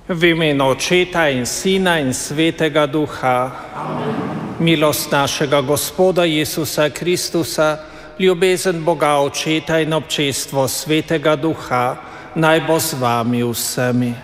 V imenu Očeta in Sina in Svetega Duha. Amen. Milost našega Gospoda Jezusa Kristusa, ljubezen Boga Očeta in občestvo Svetega Duha, naj bo z vami vsemi.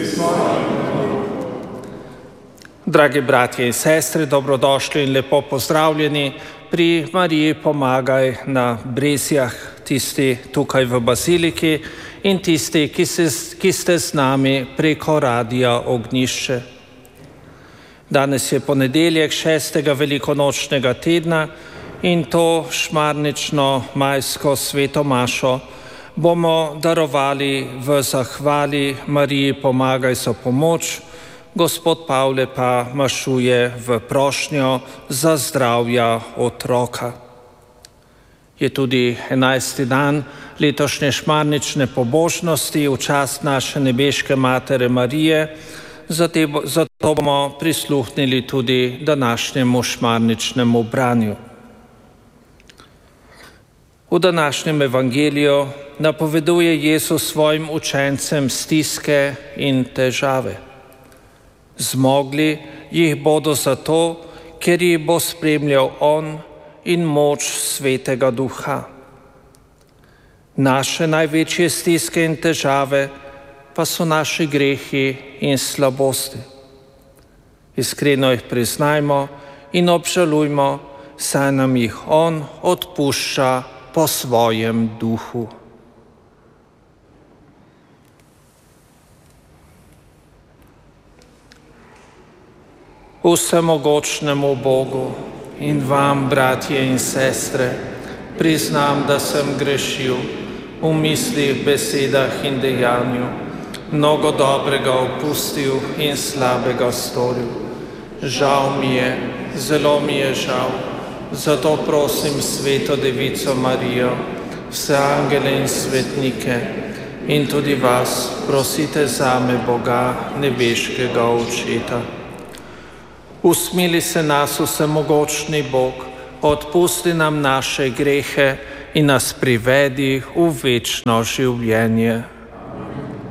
Dragi bratje in sestre, dobrodošli in lepo pozdravljeni pri Mariji Pomagaj na Brezjah, tisti tukaj v Baziliki in tisti, ki ste z nami preko Radia Ognjišče. Danes je ponedeljek 6. velikonočnega tedna in to šmarnično majsko sveto mašo bomo darovali v zahvali Mariji Pomagaj za pomoč, gospod Pavle pa mašuje v prošnjo za zdravja otroka. Je tudi 11. dan letošnje šmarnične pobožnosti v čast naše nebeške Matere Marije, zato bomo prisluhnili tudi današnjemu šmarničnemu branju. V današnjem evangeliju napoveduje Jezus svojim učencem stiske in težave. Zmogli jih bodo zato, ker jih bo spremljal On in moč Svetega Duha. Naše največje stiske in težave pa so naši grehi in slabosti. Iskreno jih priznajmo in obžalujmo, saj nam jih On odpušča po svojem duhu. Vsemogočnemu Bogu in vam, bratje in sestre, priznam, da sem grešil v mislih, besedah in dejanju, mnogo dobrega opustil in slabega storil. Žal mi je, zelo mi je žal, zato prosim Sveto Devico Marijo, vse angele in svetnike in tudi vas, prosite zame Boga, nebeškega Očeta. Usmili se nas, vsemogočni Bog, odpusti nam naše grehe in nas privedi v večno življenje.